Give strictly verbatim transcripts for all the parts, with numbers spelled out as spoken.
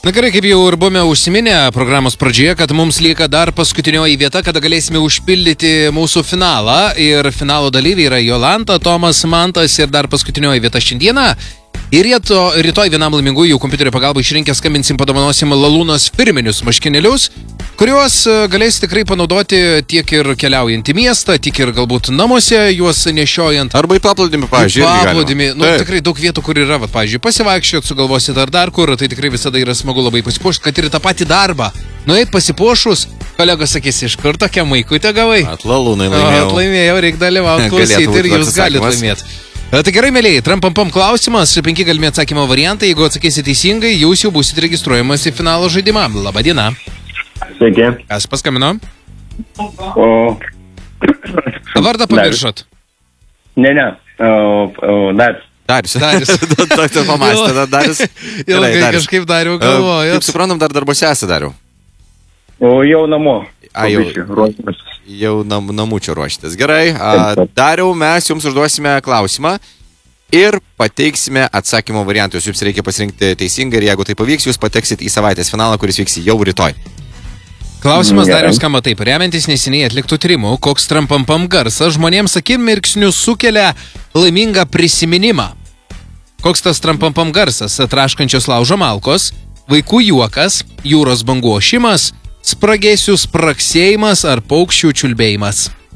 Na gerai, kaip jau ir buvome užsiminę programos pradžioje, kad mums lieka dar paskutinioji vieta, kada galėsime užpildyti mūsų finalą. Ir finalo dalyviai yra Jolanta, Tomas, Mantas ir dar paskutinioji vieta šiandieną. Ir ryto, rytoj vienam laimingųjų kompiuterio pagalba išrinkę skambinsim, padovanosim Lalūnos firminius marškinėlius, kuriuos galės tikrai panaudoti tiek ir keliaujant į miestą, tiek ir galbūt namuose juos nešiojant. Arba į paplūdimį, pavyzdžiui. Paplūdimį. Nu, tikrai daug vietų, kur yra, vat, pavyzdžiui, pasivaikščiot, sugalvosit ar dar kur, tai tikrai visada yra smagu labai pasipuošti, kad ir tą patį darbą. Nueit pasipuošus, kolegos sakys, iš kur tokia maikutė gavai? Atlalūnai laimėjau. Atlaimėjau, reikia dalyvauti, klausyti ir jūs galite laimėti. Tai gerai, mėlyje, trampampam klausimas, penki galimi atsakymo variantai, jeigu atsakysite teisingai, jūs jau būsite registruojamas į finalo žaidimą. Labą dieną. Sveiki. Kas paskambino? O... Vardą pamiršot? Ne, ne. O, o, Darius. Darius. Darius. Tokio pamastė, Darius. Ilgai kažkaip Dariu galvoju. Kaip suprantam, dar darbuose esi, Dariu? O jau namo. A, jau, jau nam, namučio ruošitės. Gerai, a, Dariau, mes jums užduosime klausimą ir pateiksime atsakymo variantus. Jums reikia pasirinkti teisingą ir jeigu tai pavyks, jūs pateksit į savaitės finalą, kuris vyks jau rytoj. Klausimas Dariaus skamba taip. Remiantis neseniai atliktų tyrimų, koks trampampam garsas žmonėms akimirksniu sukelia laimingą prisiminimą. Koks tas trampampam garsas? Traškančios laužo malkos, vaikų juokas, jūros bangų ošimas, spragėsių spraksėjimas ar paukščių čiulbėjimas?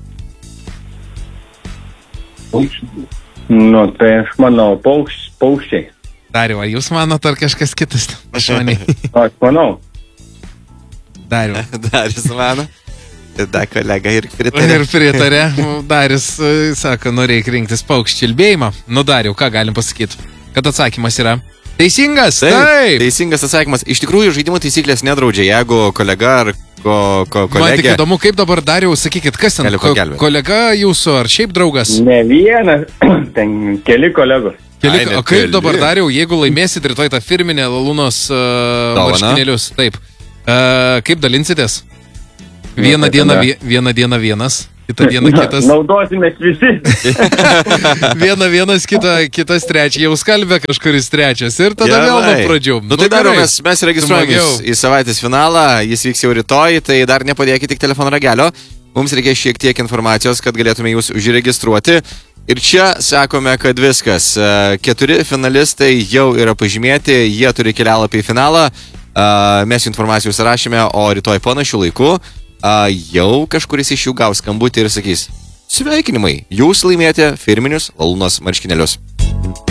Nu, tai aš manau, paukš, paukščiai. Dariu, ar jūs manot, ar kažkas kitas? Aš manai. Aš manau. Dariu. Darius mano. Ir dar kolega ir pritarė. Ir pritarė. Darius sako, nu reikia rinktis paukščių čiulbėjimą. Nu, Dariu, ką galim pasakyti? Kad atsakymas yra teisingas? Taip, Taip. Teisingas atsakymas. Iš tikrųjų, žaidimo taisyklės nedraudžia, jeigu kolega ar ko, ko, kolegė... Man tik įdomu, kaip dabar Dariau, sakykit, kas ten? Ko, kolega jūsų ar šiaip draugas? Ne vienas, ten keli kolegos. Keli, Ai, o kaip keli. dabar Dariau, jeigu laimėsit rytoj tą firminę Lalūnos uh, marškinėlius? Taip. Uh, kaip dalinsitės? Vieną dieną, vie, vieną dieną vienas. Kitą dieną kitas. Naudosimės visi. Vieną vienas, kita, kitas trečias. Jau skalbė kažkuris trečias. Ir tada Gerai. vėl nuo pradžių. Nu tai dar mes, mes registruojamės į savaitės finalą. Jis vyks jau rytoj, tai dar nepadėkite tik telefono ragelio. Mums reikia šiek tiek informacijos, kad galėtume jūs užregistruoti. Ir čia sakome, kad viskas. Keturi finalistai jau yra pažymėti, jie turi kelialapį į finalą. Mes informacijos rašėme, o rytoj panašių laikų jau kažkuris iš jų gaus skambutį ir sakys: sveikinimai, jūs laimėjote firminius Lalūnos marškinėlius.